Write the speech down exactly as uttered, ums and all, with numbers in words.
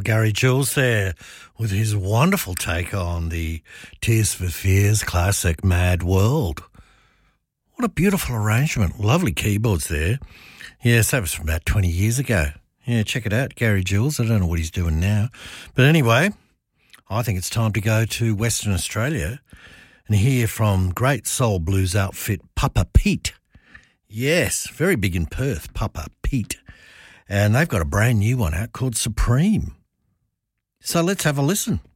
Gary Jules there with his wonderful take on the Tears for Fears classic Mad World. What a beautiful arrangement. Lovely keyboards there. Yes, that was from about twenty years ago. Yeah, check it out, Gary Jules. I don't know what he's doing now. But anyway, I think it's time to go to Western Australia and hear from great soul blues outfit Papa Pete. Yes, very big in Perth, Papa Pete. And they've got a brand new one out called Supreme. So let's have a listen.